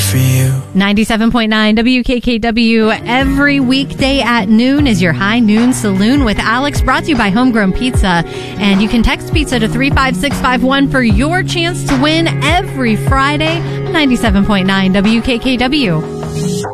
for you. 97.9 WKKW. Every weekday at noon is your High Noon Saloon with Alex, brought to you by Homegrown Pizza. And you can text pizza to 35651 for your chance to win every Friday. 97.9 WKKW.